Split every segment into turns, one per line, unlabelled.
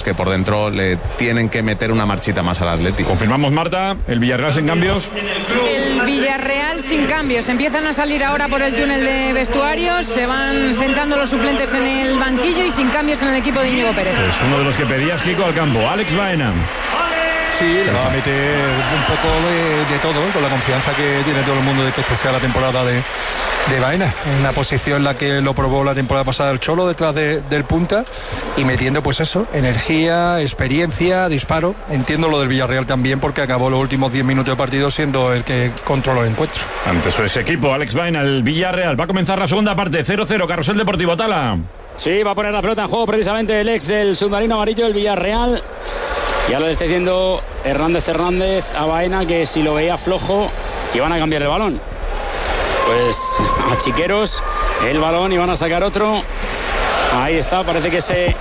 que por dentro le tienen que meter una marchita más al Atlético.
Confirmamos, Marta, el Villarreal sin cambios.
El Villarreal sin cambios. Empiezan a salir ahora por el túnel de vestuarios, se van sentando los suplentes en el banquillo y sin cambios en el equipo de Íñigo Pérez.
Es uno de los que pedías, Kiko, al campo. Alex Baena.
Sí, le va a meter un poco de todo, con la confianza que tiene todo el mundo de que esta sea la temporada de Baena, en la posición en la que lo probó la temporada pasada el Cholo, detrás del punta, y metiendo pues eso, energía, experiencia, disparo. Entiendo lo del Villarreal también, porque acabó los últimos 10 minutos de partido siendo el que controló el encuentro.
Ante su equipo, Alex Baena, el Villarreal. Va a comenzar la segunda parte, 0-0, Carrusel Deportivo, Tala.
Sí, va a poner la pelota en juego precisamente el ex del submarino amarillo, el Villarreal. Y ahora le está diciendo Hernández a Baena que si lo veía flojo iban a cambiar el balón. Pues a Chiqueros el balón y van a sacar otro. Ahí está, parece que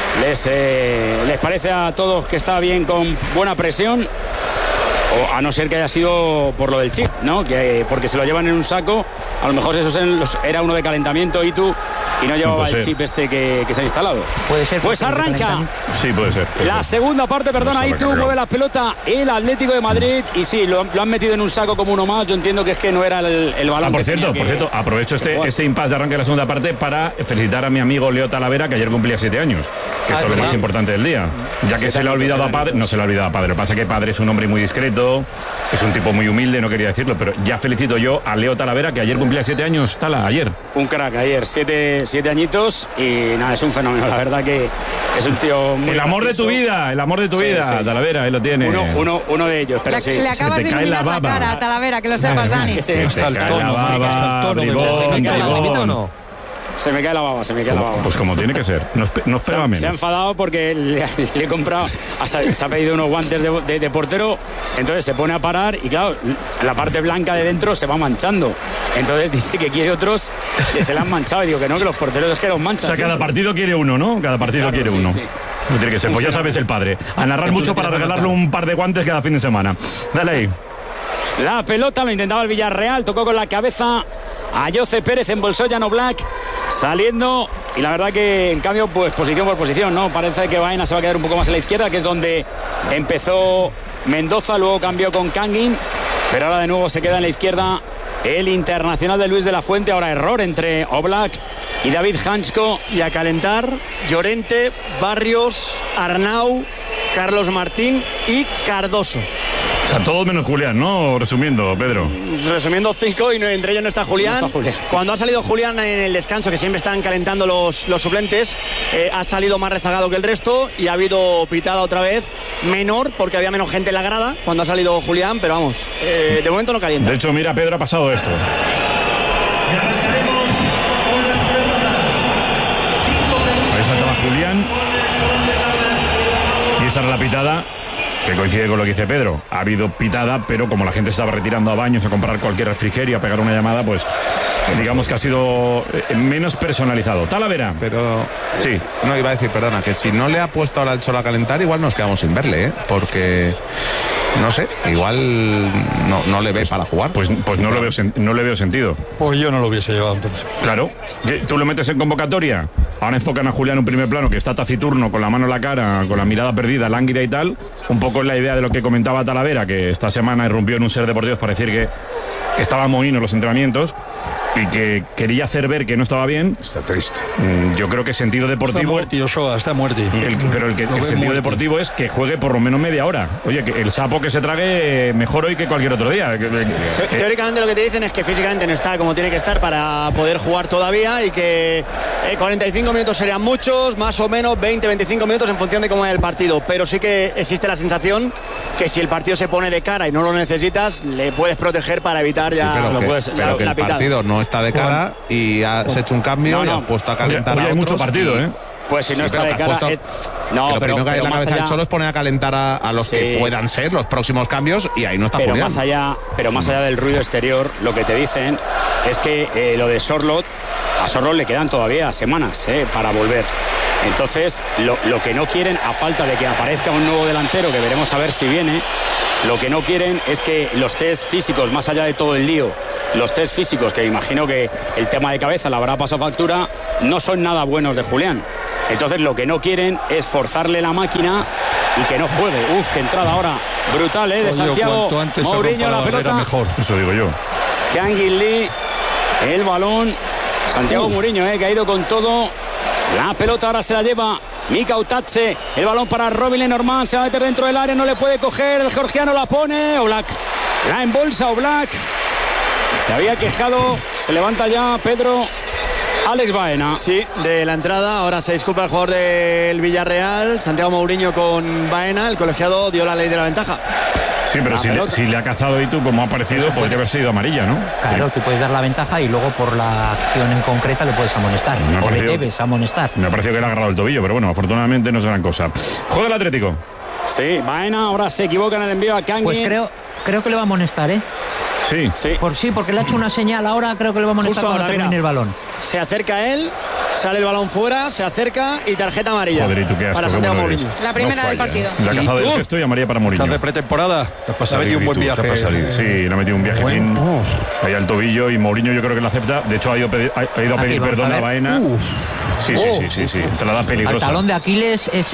les parece a todos que está bien, con buena presión. O a no ser que haya sido por lo del chip, ¿no? Porque se lo llevan en un saco. A lo mejor eso era uno de calentamiento y no llevaba el chip que se ha instalado.
Puede ser.
Pues arranca.
Sí, puede ser.
La segunda parte, perdona, Itu mueve la pelota el Atlético de Madrid y sí, lo han metido en un saco como uno más. Yo entiendo que es que no era el balón.
Por cierto, aprovecho este impasse de arranque de la segunda parte para felicitar a mi amigo Leo Talavera, que ayer cumplía 7 años, que esto es lo más importante del día. Ya que se le ha olvidado a Padre, no se le ha olvidado a Padre. Lo que pasa es que Padre es un hombre muy discreto, es un tipo muy humilde, no quería decirlo, pero ya felicito yo a Leo Talavera, que ayer cumplía 7 años, Tala, ayer.
Un crack ayer, 7 añitos y nada, es un fenómeno, la verdad que es un tío muy
el amor gracioso. El amor de tu vida, sí. Talavera, ahí lo tiene.
Uno de ellos, pero
se le acabas de iluminar la cara a Talavera, que lo sepas, Dani.
Se me cae la baba,
¿no? Se me cae la baba.
Pues como tiene que ser. No esperaba menos.
Se ha enfadado porque le he comprado, se ha pedido unos guantes de portero, entonces se pone a parar y claro, la parte blanca de dentro se va manchando. Entonces dice que quiere otros que se le han manchado. Y digo que no, que los porteros es que los manchan.
O sea, cada partido quiere uno, ¿no? Cada partido quiere uno. Sí. No tiene que ser, pues ya sabes el Padre. A narrar mucho para regalarle un par de guantes cada fin de semana. Dale ahí.
La pelota lo intentaba el Villarreal, tocó con la cabeza a Jose Pérez, embolsó Llano Black, saliendo, y la verdad que en cambio, pues posición por posición, ¿no? Parece que Baena se va a quedar un poco más a la izquierda, que es donde empezó Mendoza, luego cambió con Kangin, pero ahora de nuevo se queda en la izquierda el internacional de Luis de la Fuente. Ahora error entre Oblak y David Hansko.
Y a calentar Llorente, Barrios, Arnau, Carlos Martín y Cardoso.
O sea, todos menos Julián, ¿no? Resumiendo, Pedro.
Resumiendo 5 y entre ellos no está Julián. Cuando ha salido Julián en el descanso, que siempre están calentando los suplentes, ha salido más rezagado que el resto y ha habido pitada otra vez menor porque había menos gente en la grada cuando ha salido Julián, pero vamos, de momento no calienta.
De hecho, mira, Pedro, ha pasado esto. Ahí saltaba Julián y esa era la pitada, que coincide con lo que dice Pedro. Ha habido pitada, pero como la gente estaba retirando a baños, a comprar cualquier refrigerio, a pegar una llamada, pues digamos que ha sido menos personalizado. Talavera.
Pero
sí,
no iba a decir, perdona, que si no le ha puesto ahora el Cholo a calentar, igual nos quedamos sin verle, porque no sé, igual no le ves para jugar.
Pues no le veo sentido.
Pues yo no lo hubiese llevado entonces.
Claro, tú lo metes en convocatoria. Ahora enfocan a Julián en un primer plano que está taciturno, con la mano en la cara, con la mirada perdida, lánguida y tal. Un poco en la idea de lo que comentaba Talavera, que esta semana irrumpió en un Ser Deportivos para decir que estaba mohino en los entrenamientos y que quería hacer ver que no estaba bien.
Está triste.
Yo creo que sentido deportivo.
Está muerto.
Pero el sentido deportivo es que juegue por lo menos media hora. Oye, que el sapo que se trague mejor hoy que cualquier otro día.
Teóricamente lo que te dicen es que físicamente no está como tiene que estar para poder jugar todavía y que 45 minutos serían muchos, más o menos 20-25 minutos en función de cómo es el partido. Pero sí que existe la sensación que si el partido se pone de cara y no lo necesitas, le puedes proteger para evitar ya
pero que el partido no está de cara y has hecho un cambio y has puesto a calentar
hoy
a
hay
otros.
mucho partido, ¿eh?
Pues si no está de cara
lo primero que hay en la cabeza del Cholo es poner a calentar a los que puedan ser los próximos cambios y ahí no está Julián.
Más allá del ruido exterior, lo que te dicen es que lo de Sorloth, a Sorloth le quedan todavía semanas para volver. Entonces, lo que no quieren, a falta de que aparezca un nuevo delantero, que veremos a ver si viene, lo que no quieren es que los test físicos, más allá de todo el lío, los test físicos, que imagino que el tema de cabeza le habrá pasado factura, no son nada buenos de Julián. Entonces lo que no quieren es forzarle la máquina y que no juegue. Qué entrada ahora brutal, de Santiago Mourinho, la pelota.
Mejor.
Eso digo yo.
Kangin Lee, el balón. Santiago Mourinho, que ha ido con todo. La pelota ahora se la lleva Mika Utache. El balón para Robin Lenormand. Se va a meter dentro del área, no le puede coger. El georgiano la pone. Oblak la embolsa. Oblak se había quejado. Se levanta ya Pedro. Alex Baena.
Sí, de la entrada. Ahora se disculpa el jugador del Villarreal. Santiago Mourinho con Baena. El colegiado dio la ley de la ventaja.
Sí, pero si le ha cazado y tú, como ha parecido, podría haber sido amarilla, ¿no?
Claro, tú puedes dar la ventaja y luego por la acción en concreta le puedes amonestar. O le debes amonestar.
Me ha parecido que le ha agarrado el tobillo, pero bueno, afortunadamente no es gran cosa. Juega el Atlético.
Sí, Baena ahora se equivoca en el envío a Kangin.
Pues creo que le va a amonestar,
Sí.
Porque le ha hecho una señal. Ahora creo que le va a amonestar cuando termine el balón.
Se acerca a él, sale el balón fuera, se acerca y tarjeta amarilla.
Joder, ¿y tú qué asco,
para Santiago Mourinho.
La primera del partido.
La cazada del gesto y amarilla para Mourinho.
Estás de pretemporada. Te ha metido un buen viaje.
Sí, le ha metido un viaje ahí al tobillo y Mourinho yo creo que lo acepta. De hecho ha ido a pedir perdón a Baena. Sí. Te la da peligrosa.
El talón de Aquiles es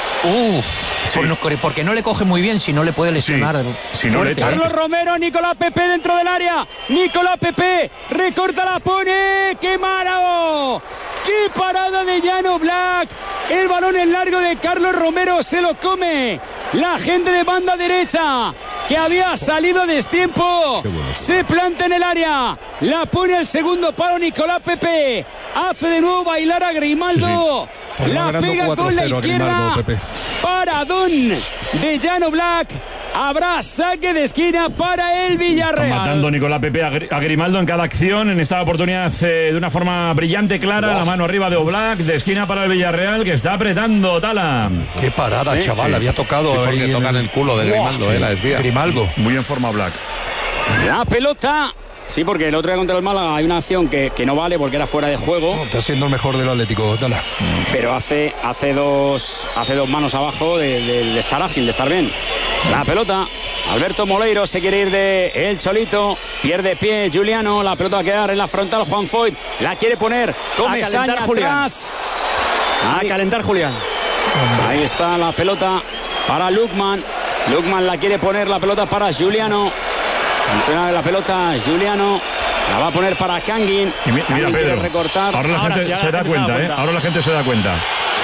porque no le coge muy bien, si no le puede lesionar.
Si no le echa.
Carlos Romero, Nicolás Pepe dentro del área. Nicolás Pepe recorta, la pone. ¡Qué malo! ¡Qué parada de Jan Oblak! El balón en largo de Carlos Romero se lo come la gente de banda derecha, que había salido a destiempo. Se planta en el área, la pone al segundo palo Nicolás Pepe. Hace de nuevo bailar a Grimaldo.
Pues
la pega con la izquierda. Paradón de Jan Oblak. Habrá saque de esquina para el Villarreal.
Está matando Nicolás Pepe a Grimaldo en cada acción. En esta oportunidad de una forma brillante, clara. La mano arriba de Oblak, de esquina para el Villarreal, que está apretando Tala.
Qué parada, chaval. Había tocado.
Porque tocan el culo de Grimaldo, la desvía.
Grimaldo.
Muy en forma Oblak.
La pelota. Sí, porque el otro día contra el Málaga hay una acción que no vale porque era fuera de juego.
Está siendo el mejor del Atlético, Tala.
Pero hace dos manos abajo de estar ágil, de estar bien. La pelota. Alberto Moleiro se quiere ir de el Cholito. Pierde pie Juliano. La pelota va a quedar en la frontal. Juan Foyt la quiere poner con Mesaña atrás.
A calentar Julián.
Ahí está la pelota para Lukman. Lukman la quiere poner, la pelota para Juliano. Entrena de la pelota Juliano. La va a poner para Kangin.
Y mira, Pedro, recortar. Ahora la gente se da cuenta, Ahora la gente se da cuenta.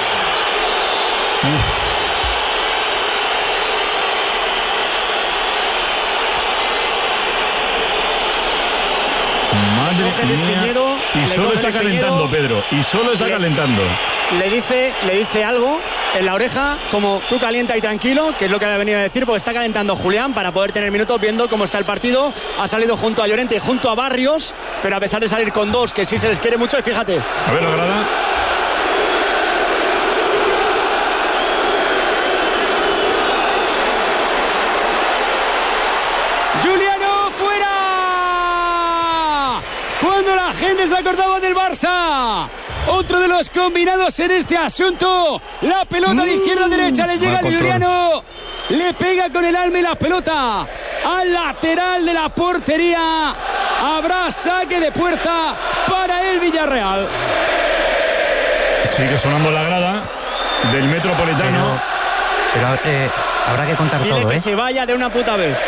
Madre mía. Y solo está calentando, Pedro. Y solo está calentando.
Le dice algo en la oreja, como tú calienta y tranquilo, que es lo que había venido a decir, porque está calentando Julián para poder tener minutos viendo cómo está el partido. Ha salido junto a Llorente y junto a Barrios, pero a pesar de salir con dos, que sí se les quiere mucho, y fíjate.
A ver la grada.
Juliano fuera. Cuando la gente se acordaba del Barça. Otro de los combinados en este asunto. La pelota de izquierda a derecha le llega a Juliano. Le pega con el alma y la pelota al lateral de la portería. Habrá saque de puerta para el Villarreal.
Sigue sonando la grada del Metropolitano.
Pero habrá que contar
Dile
todo,
que se vaya de una puta vez.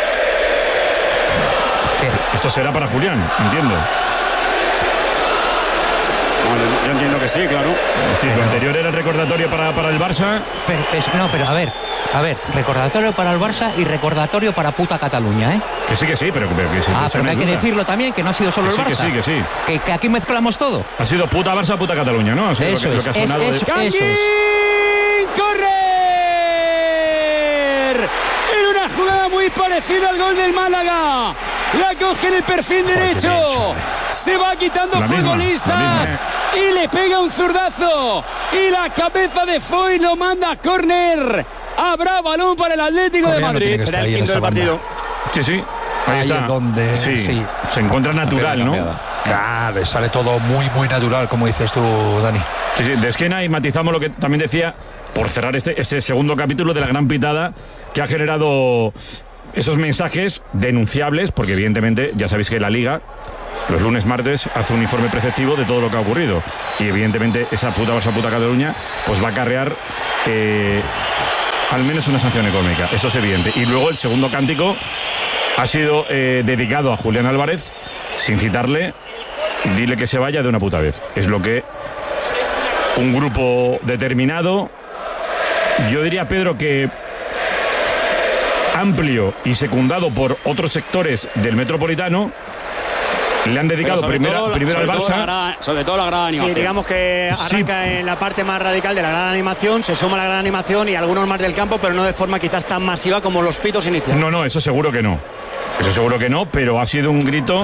Esto será para Julián, entiendo.
Yo entiendo que sí, claro.
Sí, lo anterior era el recordatorio para el Barça.
Pero a ver, recordatorio para el Barça y recordatorio para puta Cataluña, ¿eh?
Que sí, pero que sí.
Pero hay que decirlo también, que no ha sido solo el Barça.
Que sí.
Que aquí mezclamos todo.
Ha sido puta Barça, puta Cataluña, ¿no? O sea,
eso
lo que ha sonado
eso es.
¡Correr! En una jugada muy parecida al gol del Málaga. La coge en el perfil derecho. Se va quitando futbolistas y le pega un zurdazo. Y la cabeza de Foyt lo manda a córner. Habrá balón para el Atlético de Madrid.
Será el quinto del partido.
Sí. Ahí está.
Es donde
sí. Se encuentra natural, ¿no?
Claro, sale todo muy, muy natural, como dices tú, Dani.
Sí, de esquina, y matizamos lo que también decía, por cerrar este segundo capítulo de la gran pitada que ha generado esos mensajes denunciables, porque evidentemente ya sabéis que la Liga los lunes, martes, hace un informe preceptivo de todo lo que ha ocurrido. Y evidentemente esa puta Cataluña pues va a acarrear al menos una sanción económica. Eso es evidente. Y luego el segundo cántico ha sido dedicado a Julián Álvarez, sin citarle, dile que se vaya de una puta vez. Es lo que un grupo determinado, yo diría, Pedro, que amplio y secundado por otros sectores del Metropolitano, le han dedicado primero al Barça.
Sobre todo la gran animación.
Sí, digamos que arranca en la parte más radical de la gran animación, se suma la gran animación y algunos más del campo, pero no de forma quizás tan masiva como los pitos iniciales.
No, eso seguro que no. Eso seguro que no, pero ha sido un grito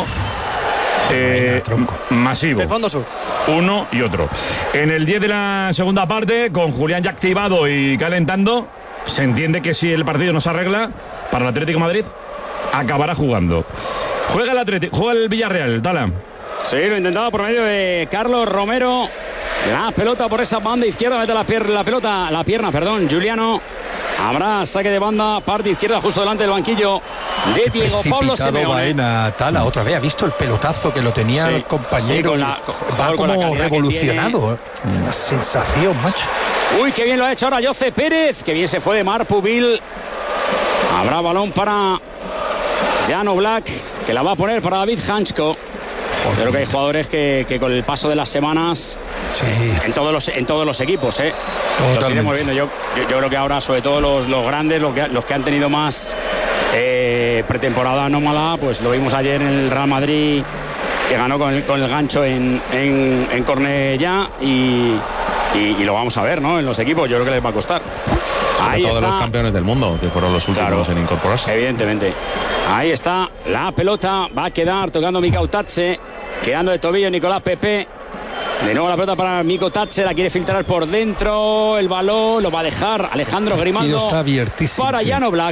masivo.
Del fondo sur.
Uno y otro. En el 10 de la segunda parte, con Julián ya activado y calentando, se entiende que si el partido no se arregla, para el Atlético de Madrid acabará jugando. Juega el Villarreal, Tala.
Sí, lo intentaba por medio de Carlos Romero. La pelota por esa banda izquierda, mete la pierna, Juliano. Habrá saque de banda, parte izquierda, justo delante del banquillo de Diego Pablo Simeone.
Baena, Tala, otra vez, ha visto el pelotazo que lo tenía el compañero.
Sí,
va como revolucionado. Una sensación, macho.
Uy, qué bien lo ha hecho ahora José Pérez, que bien se fue de Marpubil. Habrá balón para Jan Oblak, que la va a poner para David Hansko. Creo que hay jugadores que con el paso de las semanas,
sí,
en todos los equipos, los iremos viendo. Yo creo que ahora, sobre todo los grandes, los que han tenido más pretemporada anómala, pues lo vimos ayer en el Real Madrid, que ganó con el gancho en Cornellá, y lo vamos a ver, ¿no? En los equipos, yo creo que les va a costar.
Sobre todo los campeones del mundo, que fueron los últimos en incorporarse.
Evidentemente. Ahí está la pelota, va a quedar tocando Mikau Tatse, quedando de tobillo Nicolás Pepe. De nuevo la pelota para Mikau Tatse, la quiere filtrar por dentro, el balón lo va a dejar Alejandro Grimaldo
está abiertísimo,
para Jan Oblak.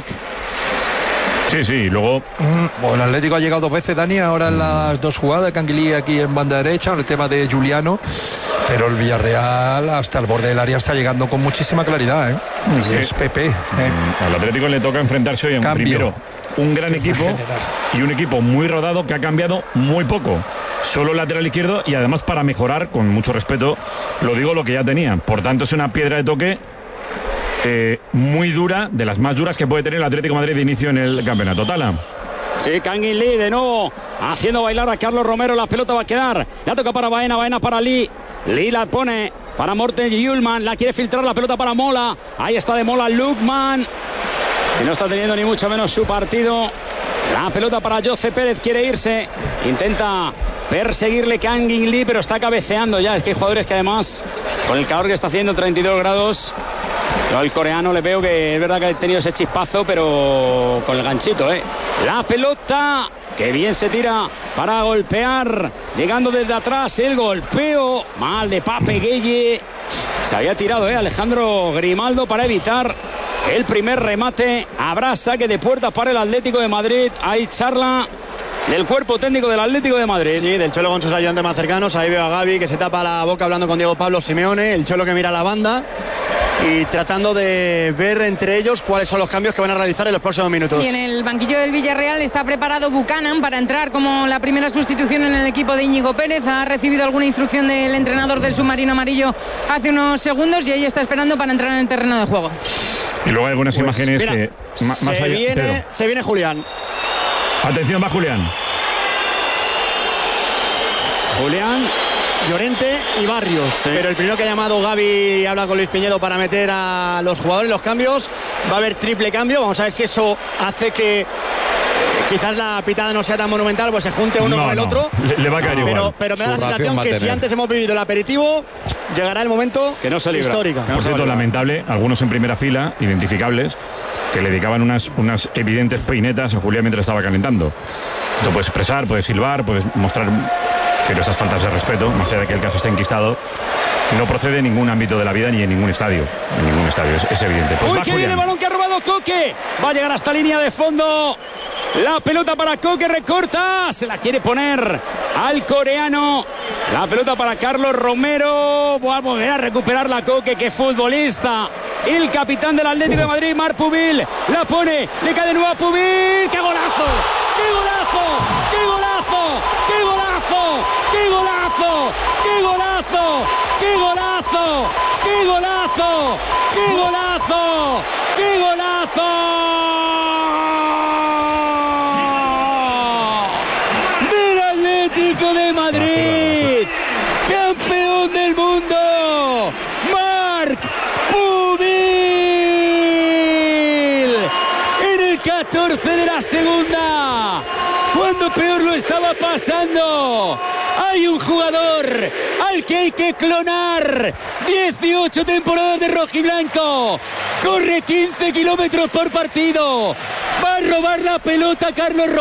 Sí, luego...
Bueno, el Atlético ha llegado 2 veces, Dani, ahora en las 2 jugadas, Canguilí aquí en banda derecha, en el tema de Juliano, pero el Villarreal hasta el borde del área está llegando con muchísima claridad, es Pepe.
Al Atlético le toca enfrentarse hoy en primero un gran equipo y un equipo muy rodado que ha cambiado muy poco. Solo el lateral izquierdo, y además para mejorar, con mucho respeto, lo digo, lo que ya tenía. Por tanto, es una piedra de toque muy dura, de las más duras que puede tener el Atlético de Madrid de inicio en el campeonato. Tala.
Sí, Kangin Lee de nuevo haciendo bailar a Carlos Romero. La pelota va a quedar, la toca para Baena para Lee la pone para Morten Hjulmand, la quiere filtrar, la pelota para Mola. Ahí está de Mola Lukman, que no está teniendo ni mucho menos su partido. La pelota para José Pérez, quiere irse, intenta perseguirle Kangin Lee, pero está cabeceando ya. Es que hay jugadores que además, con el calor que está haciendo, 32 grados, yo al coreano le veo que es verdad que ha tenido ese chispazo, pero con el ganchito, La pelota, que bien se tira para golpear, llegando desde atrás, el golpeo mal de Pape Gueye. Se había tirado Alejandro Grimaldo para evitar el primer remate. Habrá saque de puertas para el Atlético de Madrid. Hay charla del cuerpo técnico del Atlético de Madrid.
Sí, del Cholo con sus ayudantes más cercanos. Ahí veo a Gavi, que se tapa la boca hablando con Diego Pablo Simeone. El Cholo que mira a la banda y tratando de ver entre ellos cuáles son los cambios que van a realizar en los próximos minutos.
Y en el banquillo del Villarreal está preparado Buchanan para entrar como la primera sustitución en el equipo de Íñigo Pérez. Ha recibido alguna instrucción del entrenador del submarino amarillo hace unos segundos y ahí está esperando para entrar en el terreno de juego.
Y luego hay algunas imágenes, mira, que más allá,
se viene Julián.
Atención, va Julián,
Llorente y Barrios, sí. Pero el primero que ha llamado Gavi habla con Luis Piñedo para meter a los jugadores, los cambios. Va a haber triple cambio, vamos a ver si eso hace que quizás la pitada no sea tan monumental, pues se junte uno con el otro.
Le va a caer igual.
Pero me da la sensación que si antes hemos vivido el aperitivo, llegará el momento
que no se libra.
Histórico.
Por cierto, lamentable, algunos en primera fila, identificables, que le dedicaban unas evidentes peinetas a Julián mientras estaba calentando. Tú puedes expresar, puedes silbar, puedes mostrar, pero esas faltas de respeto, más allá de que el caso esté enquistado, no procede en ningún ámbito de la vida ni en ningún estadio. En ningún estadio, es evidente. Pues
uy, que viene el balón que ha robado Coque. Va a llegar hasta línea de fondo. La pelota para Coque, recorta. Se la quiere poner al coreano. La pelota para Carlos Romero. Va a volver a recuperar la Coque, que futbolista. El capitán del Atlético de Madrid, Marc Pubil. La pone, le cae de nuevo a Pubil. ¡Qué golazo! ¡Qué golazo! ¡Qué golazo! ¡Qué golazo! ¡Qué golazo! ¡Qué golazo! ¡Qué golazo! ¡Qué golazo! ¡Qué golazo! ¡Qué golazo! Del Atlético de Madrid, campeón del mundo, Marc Pubil, en el 14 de la segunda, cuando peor lo estaba pasando. Hay un jugador al que hay que clonar. 18 temporadas de rojiblanco. Corre 15 kilómetros por partido. Va a robar la pelota Carlos